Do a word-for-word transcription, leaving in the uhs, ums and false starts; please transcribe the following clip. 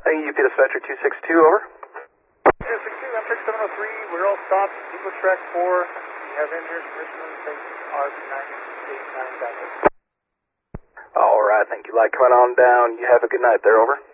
Hey, U P Dispatcher two six two, over. two six two, M X seven oh three, we're all stopped, Eagle Track four, we have engineers permission to take R B nine eight nine back. Alright, thank you. Like coming on down. You have a good night there, over.